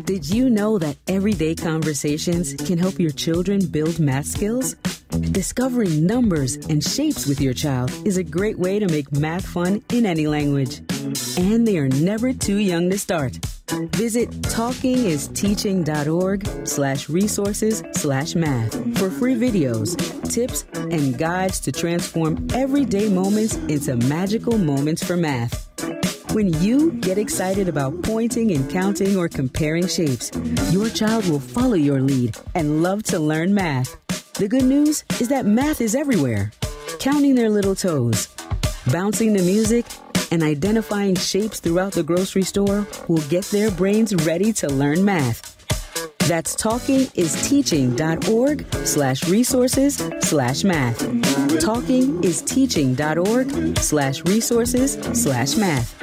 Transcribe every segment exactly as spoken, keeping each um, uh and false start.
Did you know that everyday conversations can help your children build math skills? Discovering numbers and shapes with your child is a great way to make math fun in any language. And they are never too young to start. Visit talkingisteaching.org slash resources slash math for free videos, tips, and guides to transform everyday moments into magical moments for math. When you get excited about pointing and counting or comparing shapes, your child will follow your lead and love to learn math. The good news is that math is everywhere. Counting their little toes, bouncing the music, and identifying shapes throughout the grocery store will get their brains ready to learn math. That's talkingisteaching.org slash resources slash math. Talkingisteaching.org slash resources slash math.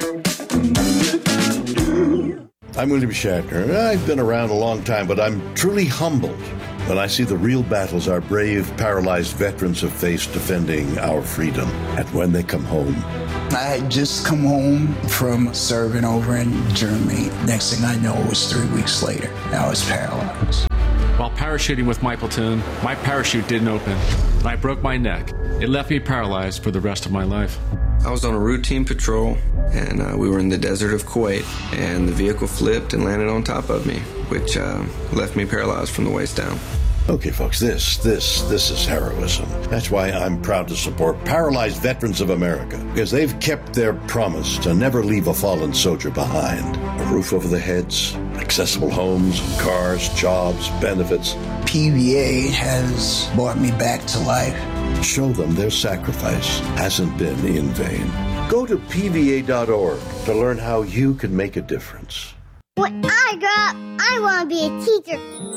I'm William Shatner. I've been around a long time, but I'm truly humbled when I see the real battles our brave, paralyzed veterans have faced defending our freedom. And when they come home, I had just come home from serving over in Germany. Next thing I know, it was three weeks later. I was paralyzed. While parachuting with my platoon, my parachute didn't open, and I broke my neck. It left me paralyzed for the rest of my life. I was on a routine patrol, and uh, we were in the desert of Kuwait, and the vehicle flipped and landed on top of me, which uh, left me paralyzed from the waist down. Okay, folks, this, this, this is heroism. That's why I'm proud to support Paralyzed Veterans of America, because they've kept their promise to never leave a fallen soldier behind. A roof over their heads, accessible homes, cars, jobs, benefits. P V A has brought me back to life. Show them their sacrifice hasn't been in vain. Go to P V A dot org to learn how you can make a difference. When I grow up, I want to be a teacher.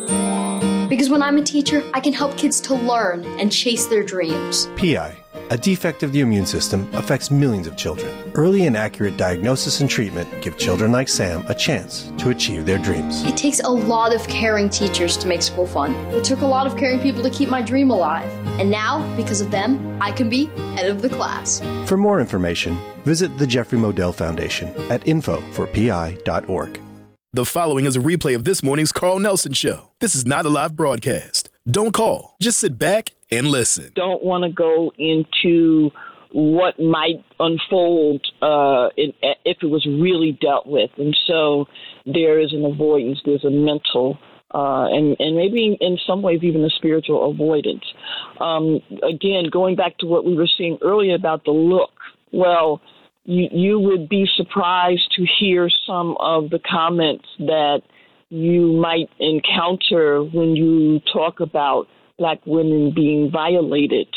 Because when I'm a teacher, I can help kids to learn and chase their dreams. P I, a defect of the immune system, affects millions of children. Early and accurate diagnosis and treatment give children like Sam a chance to achieve their dreams. It takes a lot of caring teachers to make school fun. It took a lot of caring people to keep my dream alive. And now, because of them, I can be head of the class. For more information, visit the Jeffrey Modell Foundation at info for P I dot org. The following is a replay of this morning's Carl Nelson Show. This is not a live broadcast. Don't call. Just sit back and listen. Don't want to go into what might unfold uh, in, if it was really dealt with. And so there is an avoidance. There's a mental uh, and, and maybe in some ways even a spiritual avoidance. Um, again, going back to what we were saying earlier about the look. Well, You, you would be surprised to hear some of the comments that you might encounter when you talk about Black women being violated.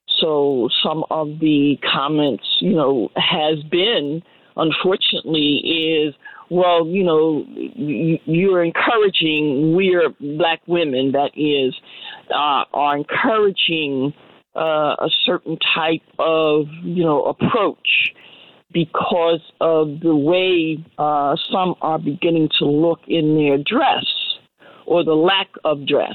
So some of the comments, you know, has been, unfortunately, is, well, you know, you're encouraging, we're Black women, that is, uh, are encouraging uh, a certain type of, you know, approach, because of the way uh, some are beginning to look in their dress or the lack of dress.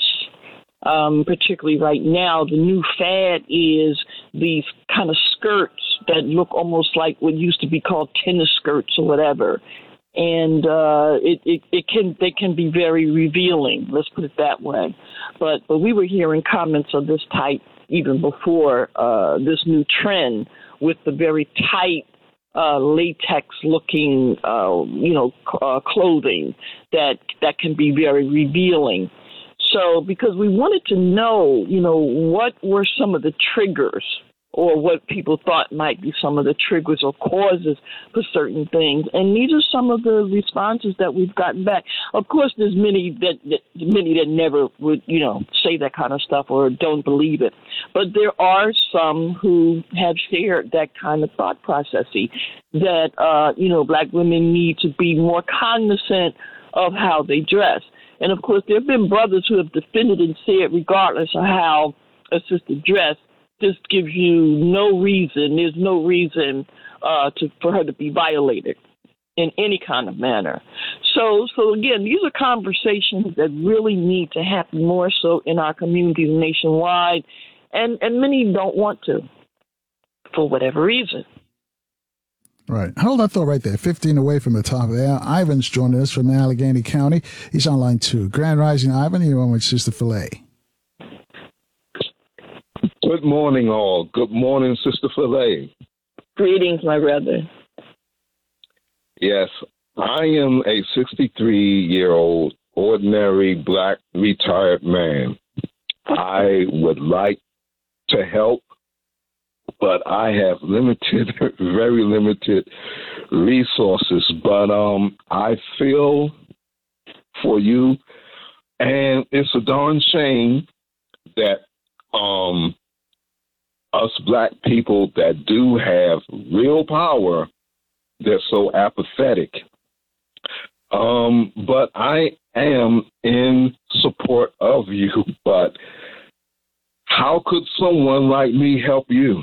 Um, particularly right now, the new fad is these kind of skirts that look almost like what used to be called tennis skirts or whatever. And uh, it, it, it can they can be very revealing, let's put it that way. But, but we were hearing comments of this type even before uh, this new trend with the very tight, Uh, latex-looking, uh, you know, uh, clothing that that can be very revealing. So, because we wanted to know, you know, what were some of the triggers, or what people thought might be some of the triggers or causes for certain things, and these are some of the responses that we've gotten back. Of course, there's many that, that many that never would, you know, say that kind of stuff or don't believe it. But there are some who have shared that kind of thought processing that, uh, you know, Black women need to be more cognizant of how they dress. And, of course, there have been brothers who have defended and said, regardless of how a sister dressed, this gives you no reason, there's no reason uh, to, for her to be violated in any kind of manner. So, so again, these are conversations that really need to happen more so in our communities nationwide, and, and many don't want to, for whatever reason. Right. Hold that thought right there. fifteen away from the top of the hour. Ivan's joining us from Allegheny County. He's on line two. Grand Rising, Ivan. You're on with Sister Filet. Good morning, all. Good morning, Sister Filet. Greetings, my brother. Yes, I am a sixty-three-year-old ordinary black retired man. I would like to help, but I have limited, very limited resources. But um, I feel for you, and it's a darn shame that um, us black people that do have real power, they're so apathetic. Um, but I am in support of you. But how could someone like me help you?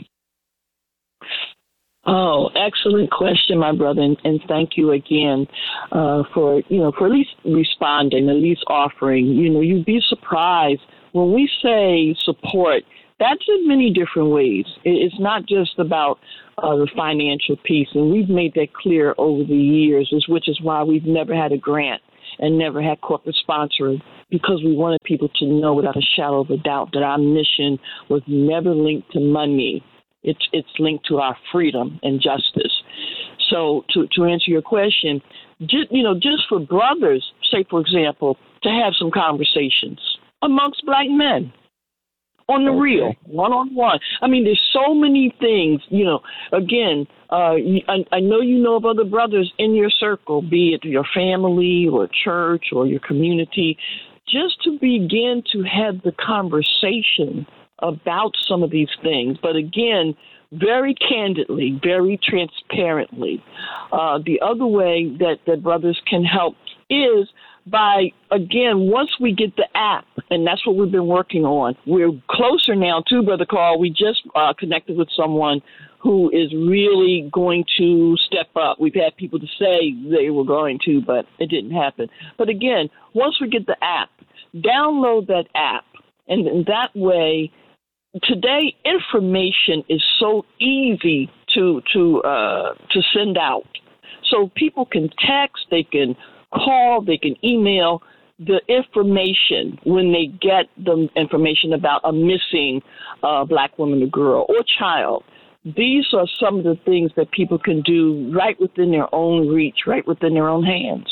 Oh, excellent question, my brother, and, and thank you again uh, for you know for at least responding, at least offering. You know, you'd be surprised when we say support. That's in many different ways. It's not just about uh, the financial piece, and we've made that clear over the years, which is why we've never had a grant and never had corporate sponsoring, because we wanted people to know without a shadow of a doubt that our mission was never linked to money. It's it's linked to our freedom and justice. So to, to answer your question, just, you know, just for brothers, say, for example, to have some conversations amongst black men. On the okay. real, one-on-one. I mean, there's so many things, you know, again, uh, I, I know you know of other brothers in your circle, be it your family or church or your community, just to begin to have the conversation about some of these things. But again, very candidly, very transparently. Uh, the other way that, that brothers can help is by, again, once we get the app, and that's what we've been working on. We're closer now to Brother Carl. We just uh, connected with someone who is really going to step up. We've had people to say they were going to, but it didn't happen. But again, once we get the app, download that app, and in that way, today information is so easy to to uh, to send out. So people can text, they can call, they can email the information when they get the information about a missing uh, black woman or girl or child. These are some of the things that people can do right within their own reach, right within their own hands.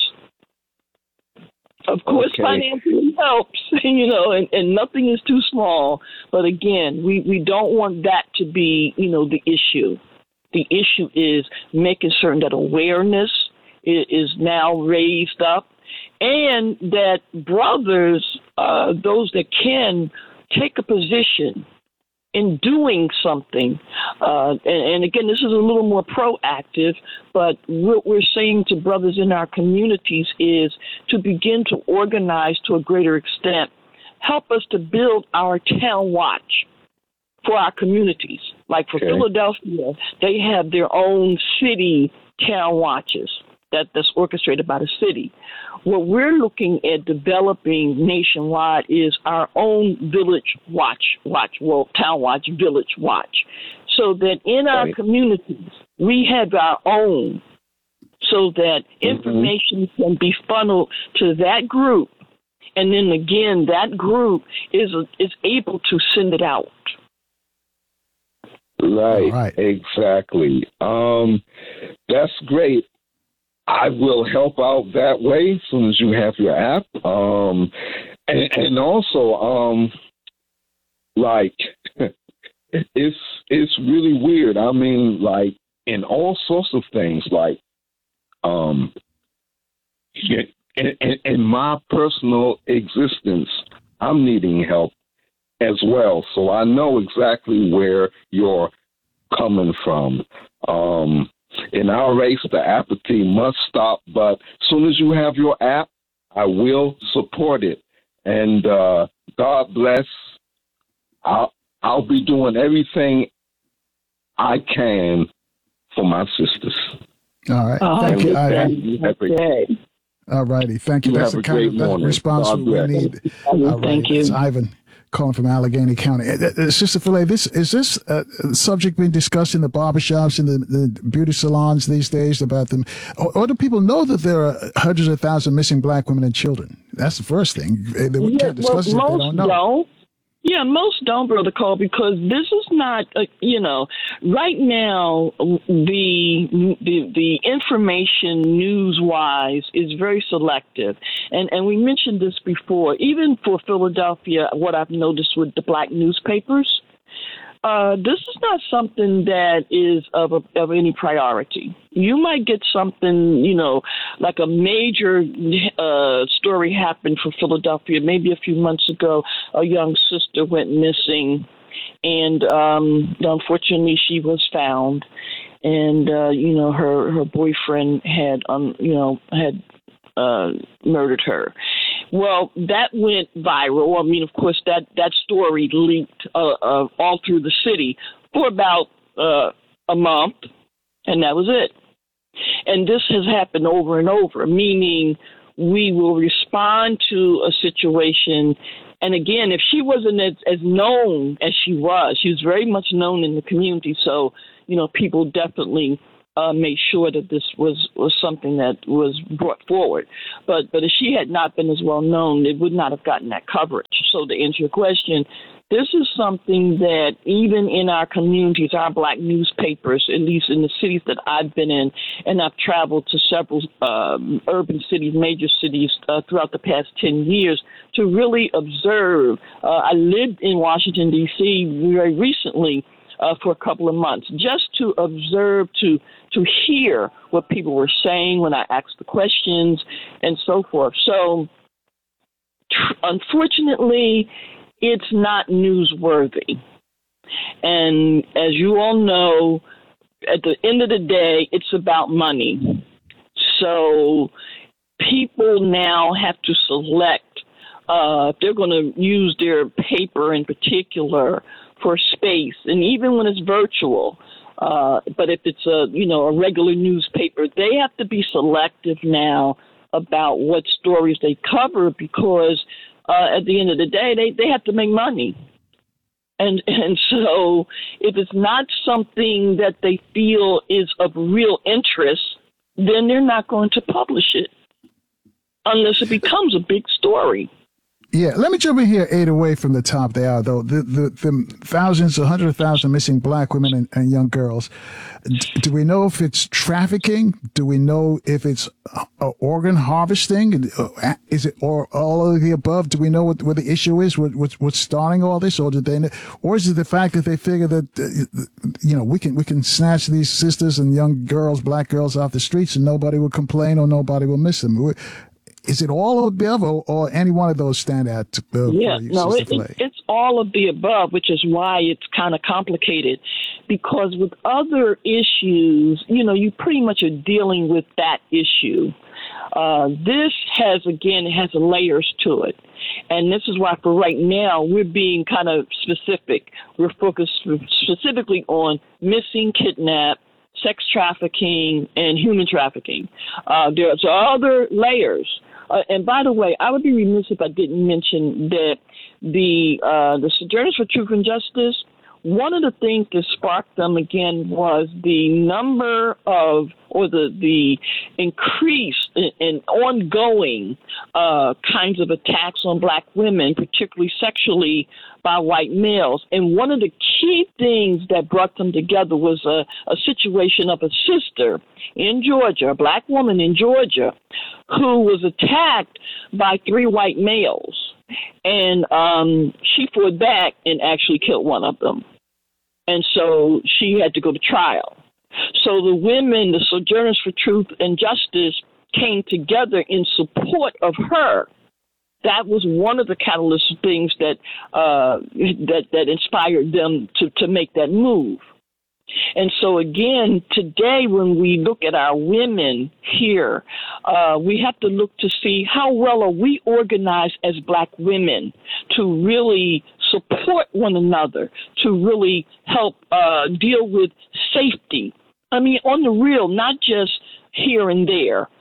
Of course, okay. Financially helps, you know, and, and nothing is too small. But again, we, we don't want that to be, you know, the issue. The issue is making certain that awareness is now raised up, and that brothers, uh, those that can, take a position in doing something. Uh, and, and again, this is a little more proactive, but what we're saying to brothers in our communities is to begin to organize to a greater extent, help us to build our town watch for our communities. Like for okay. Philadelphia, they have their own city town watches. That, that's orchestrated by the city. What we're looking at developing nationwide is our own village watch, watch, well, town watch, village watch, so that in our right. communities, we have our own, so that mm-hmm. information can be funneled to that group. And then again, that group is is able to send it out. Right, right. Exactly. Um, that's great. I will help out that way as soon as you have your app. Um, and, and also, um, like, it's it's really weird. I mean, like, in all sorts of things, like, um, in, in, in my personal existence, I'm needing help as well. So I know exactly where you're coming from. Um In our race, the apathy must stop, but as soon as you have your app, I will support it. And uh, God bless. I'll, I'll be doing everything I can for my sisters. All right. Oh, thank you, Ivan. Okay. All righty. Thank you. You That's have the a kind great of morning. response God we bless. need. All right. Thank you. It's Ivan calling from Allegheny County. Uh, uh, Sister Filet, this is this uh, subject being discussed in the barbershops and the, the beauty salons these days about them, or, or do people know that there are hundreds of thousands of missing black women and children? That's the first thing. They Yeah, can't discuss it if well, they most don't know. don't. Yeah, most don't, Brother Cole, because this is not, uh, you know, right now the the the information news-wise is very selective, and and we mentioned this before. Even for Philadelphia, what I've noticed with the black newspapers, uh, this is not something that is of a, of any priority. You might get something, you know, like a major uh, story happened for Philadelphia maybe a few months ago. A young sister went missing, and um, unfortunately, she was found. And uh, you know, her her boyfriend had, um, you know, had uh, murdered her. Well, that went viral. I mean, of course, that, that story leaked uh, uh, all through the city for about uh, a month, and that was it. And this has happened over and over, meaning we will respond to a situation. And again, if she wasn't as, as known as she was, she was very much known in the community. So, you know, people definitely Uh, made sure that this was, was something that was brought forward. But but if she had not been as well known, it would not have gotten that coverage. So to answer your question, this is something that even in our communities, our black newspapers, at least in the cities that I've been in, and I've traveled to several um, urban cities, major cities uh, throughout the past ten years to really observe. Uh, I lived in Washington, D C very recently, Uh, for a couple of months, just to observe, to to hear what people were saying when I asked the questions and so forth. So, tr- unfortunately, it's not newsworthy. And as you all know, at the end of the day, it's about money. So, people now have to select uh, if they're going to use their paper in particular for space, and even when it's virtual. Uh, but if it's a, you know, a regular newspaper, they have to be selective now about what stories they cover because uh, at the end of the day, they, they have to make money. And and so if it's not something that they feel is of real interest, then they're not going to publish it unless it becomes a big story. Yeah, let me jump in here eight away from the top they are, though. The, the, the thousands, a hundred thousand missing black women and, and young girls. D- do we know if it's trafficking? Do we know if it's uh, organ harvesting? Is it or all of the above? Do we know what, what the issue is? What, what's, what's starting all this? Or did they? Or is it the fact that they figure that uh, you know we can we can snatch these sisters and young girls, black girls, off the streets and nobody will complain or nobody will miss them? We, Is it all of the above, or, or any one of those stand out? To, uh, yeah, you, no, it, it, it's all of the above, which is why it's kind of complicated. Because with other issues, you know, you pretty much are dealing with that issue. Uh, this has, again, it has layers to it. And this is why for right now, we're being kind of specific. We're focused specifically on missing, kidnapped, sex trafficking, and human trafficking. Uh, there's other layers. Uh, and by the way, I would be remiss if I didn't mention that the uh, the Sojourners for Truth and Justice, one of the things that sparked them again was the number of, or the the increase in, in ongoing uh, kinds of attacks on black women, particularly sexually, by white males. And one of the key things that brought them together was a, a situation of a sister in Georgia, a black woman in Georgia, who was attacked by three white males. And um, she fought back and actually killed one of them. And so she had to go to trial. So the women, the Sojourners for Truth and Justice, came together in support of her. That was one of the catalyst things that uh, that that inspired them to, to make that move. And so again, today when we look at our women here, uh, we have to look to see how well are we organized as black women to really support one another, to really help uh, deal with safety. I mean, on the real, not just here and there,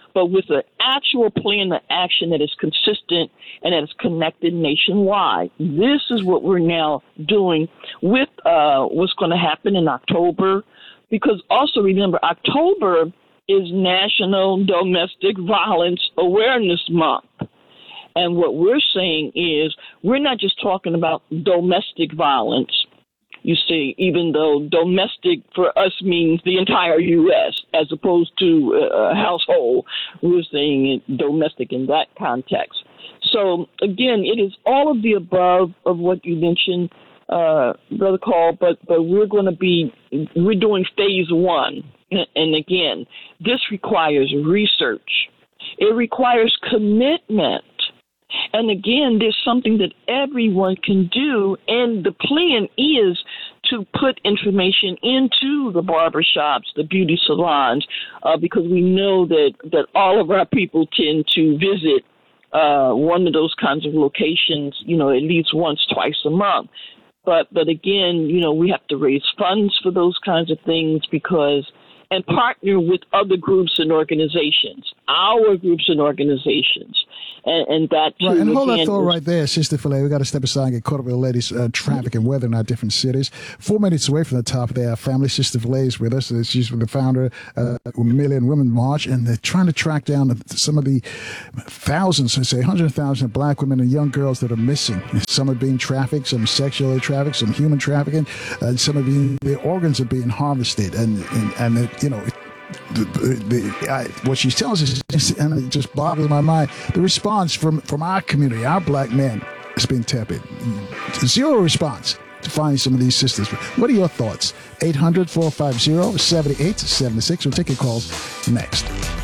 but with an actual plan of action that is consistent and that is connected nationwide. This is what we're now doing with uh, what's going to happen in October, because also remember, October is National Domestic Violence Awareness Month. And what we're saying is we're not just talking about domestic violence. You see, even though domestic for us means the entire U S as opposed to a household, we're saying it domestic in that context. So, again, it is all of the above of what you mentioned, uh, Brother Carl, but, but we're going to be, we're doing phase one. And, again, this requires research. It requires commitment. And again, there's something that everyone can do, and the plan is to put information into the barbershops, the beauty salons, uh, because we know that, that all of our people tend to visit uh, one of those kinds of locations, you know, at least once, twice a month. But, but again, you know, we have to raise funds for those kinds of things because and partner with other groups and organizations, our groups and organizations. And, and that too, right, and hold again, that thought is, right there, Sister Filet. We got to step aside and get caught up with the ladies' uh, traffic and weather in our different cities. Four minutes away from the top of their family, Sister Filet is with us. She's the founder uh, of Million Women March, and they're trying to track down some of the thousands, I say hundred thousand black women and young girls that are missing. Some are being trafficked, some sexually trafficked, some human trafficking, and some of the their organs are being harvested, and and, and it, you know. It, The, the, I, what she tells us, is, and it just boggles my mind, the response from, from our community, our black men, has been tepid. Zero response to finding some of these sisters. What are your thoughts? eight hundred, four five zero, seven eight seven six. We'll take your calls next.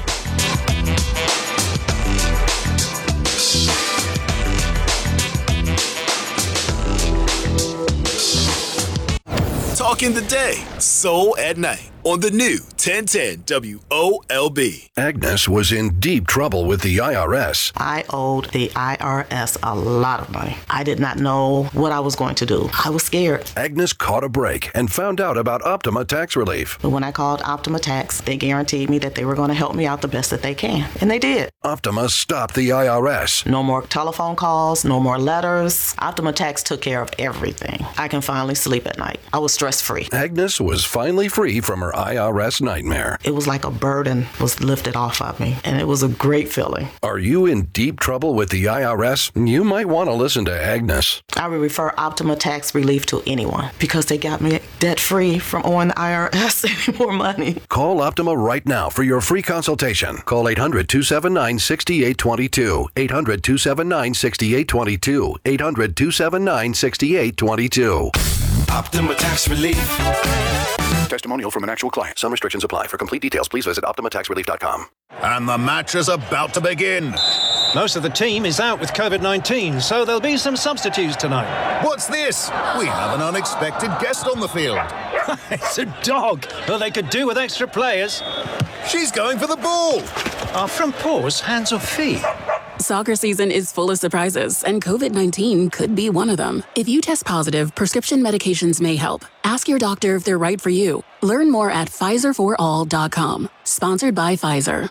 Talking the day, soul at night. On the new ten ten W O L B. Agnes was in deep trouble with the I R S. I owed the I R S a lot of money. I did not know what I was going to do. I was scared. Agnes caught a break and found out about Optima Tax Relief. But when I called Optima Tax, they guaranteed me that they were going to help me out the best that they can. And they did. Optima stopped the I R S. No more telephone calls, no more letters. Optima Tax took care of everything. I can finally sleep at night. I was stress-free. Agnes was finally free from her I R S nightmare. It was like a burden was lifted off of me, and it was a great feeling. Are you in deep trouble with the I R S? You might want to listen to Agnes. I would refer Optima Tax Relief to anyone because they got me debt-free from owing the I R S any more money. Call Optima right now for your free consultation. Call eight hundred, two seven nine, six eight two two. eight hundred, two seven nine, six eight two two. eight hundred, two seven nine, six eight two two. Optima Tax Relief. Testimonial from an actual client. Some restrictions apply. For complete details, please visit optima tax relief dot com. And the match is about to begin. Most of the team is out with covid nineteen, so there'll be some substitutes tonight. What's this? We have an unexpected guest on the field. It's a dog. Well, they could do with extra players. She's going for the ball. Are front paws hands or feet? Soccer season is full of surprises, and covid nineteen could be one of them. If you test positive, prescription medications may help. Ask your doctor if they're right for you. Learn more at Pfizer for all dot com. Sponsored by Pfizer.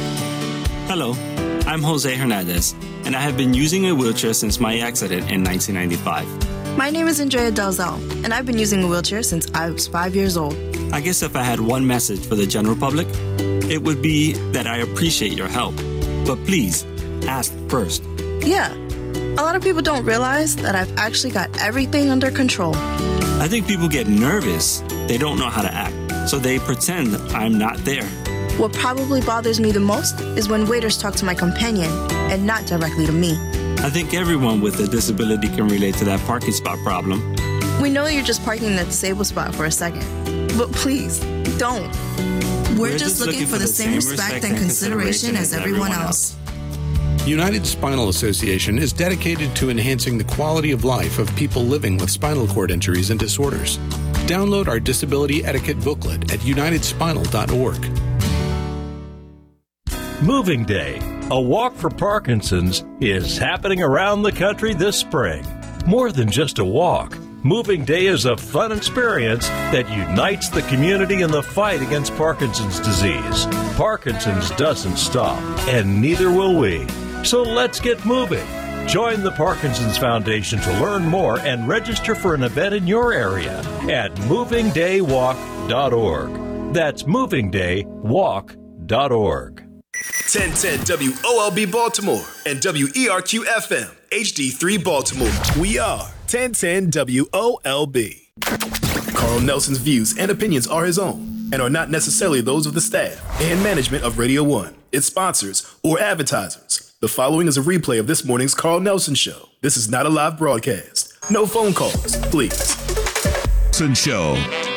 Hello, I'm Jose Hernandez, and I have been using a wheelchair since my accident in nineteen ninety-five. My name is Andrea Dalzell, and I've been using a wheelchair since I was five years old. I guess if I had one message for the general public, it would be that I appreciate your help. But please, ask first. Yeah. A lot of people don't realize that I've actually got everything under control. I think people get nervous. They don't know how to act, so they pretend I'm not there. What probably bothers me the most is when waiters talk to my companion and not directly to me. I think everyone with a disability can relate to that parking spot problem. We know you're just parking in the disabled spot for a second, but please, don't. We're, We're just, just looking, looking for the same respect and consideration as everyone else. United Spinal Association is dedicated to enhancing the quality of life of people living with spinal cord injuries and disorders. Download our disability etiquette booklet at united spinal dot org. Moving Day, a walk for Parkinson's, is happening around the country this spring. More than just a walk, Moving Day is a fun experience that unites the community in the fight against Parkinson's disease. Parkinson's doesn't stop, and neither will we. So let's get moving. Join the Parkinson's Foundation to learn more and register for an event in your area at moving day walk dot org. That's moving day walk dot org. ten ten W O L B Baltimore and W E R Q F M H D three Baltimore. We are ten ten W O L B. Carl Nelson's views and opinions are his own and are not necessarily those of the staff and management of Radio One, its sponsors, or advertisers. The following is a replay of this morning's Carl Nelson Show. This is not a live broadcast. No phone calls, please. Nelson Show.